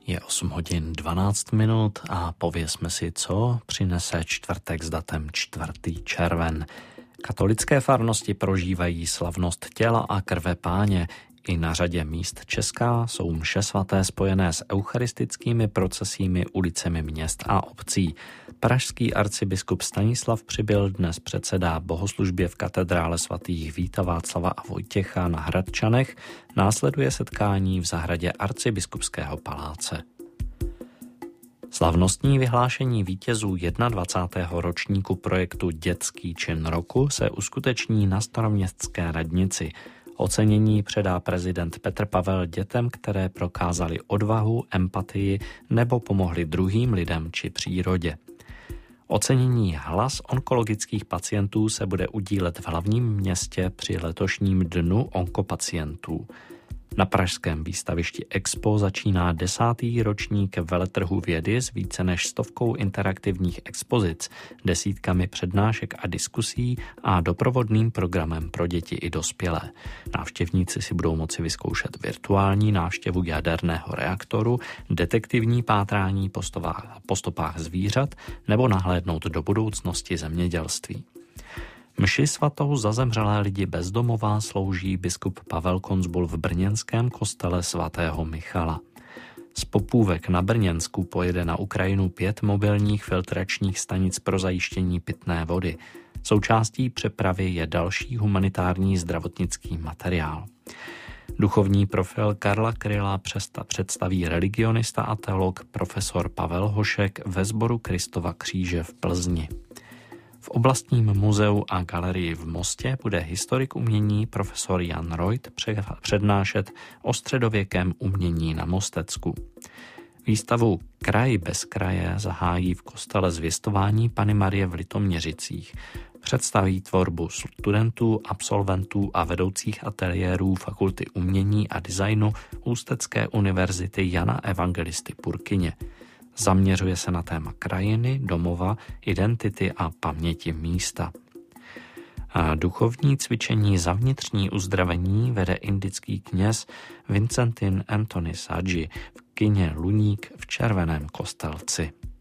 Je 8 hodin 12 minut a pověsme si, co přinese čtvrtek s datem 4. červen. Katolické farnosti prožívají slavnost těla a krve Páně. I na řadě míst Česka jsou mše svaté spojené s eucharistickými procesími ulicemi měst a obcí. Pražský arcibiskup Stanislav Přibyl dnes předsedá bohoslužbě v katedrále svatých Víta, Václava a Vojtěcha na Hradčanech. Následuje setkání v zahradě arcibiskupského paláce. Slavnostní vyhlášení vítězů 21. ročníku projektu Dětský čin roku se uskuteční na Staroměstské radnici. Ocenění předá prezident Petr Pavel dětem, které prokázaly odvahu, empatii nebo pomohly druhým lidem či přírodě. Ocenění Hlas onkologických pacientů se bude udílet v hlavním městě při letošním dnu onkopacientů. Na pražském výstavišti Expo začíná 10. ročník veletrhu vědy s více než 100 interaktivních expozic, desítkami přednášek a diskusí a doprovodným programem pro děti i dospělé. Návštěvníci si budou moci vyzkoušet virtuální návštěvu jaderného reaktoru, detektivní pátrání po stopách zvířat nebo nahlédnout do budoucnosti zemědělství. Mši svatou za zemřelé lidi bezdomová slouží biskup Pavel Konzbul v brněnském kostele svatého Michala. Z Popůvek na Brněnsku pojede na Ukrajinu 5 mobilních filtračních stanic pro zajištění pitné vody. Součástí přepravy je další humanitární zdravotnický materiál. Duchovní profil Karla Kryla představí religionista a teolog profesor Pavel Hošek ve sboru Kristova kříže v Plzni. V oblastním muzeu a galerii v Mostě bude historik umění profesor Jan Reut přednášet o středověkém umění na Mostecku. Výstavu Kraj bez kraje zahájí v kostele Zvěstování Panny Marie v Litoměřicích. Představí tvorbu studentů, absolventů a vedoucích ateliérů Fakulty umění a designu Ústecké univerzity Jana Evangelisty Purkyně. Zaměřuje se na téma krajiny, domova, identity a paměti místa. A duchovní cvičení za vnitřní uzdravení vede indický kněz Vincentin Anthony Sadji v kině Luník v Červeném Kostelci.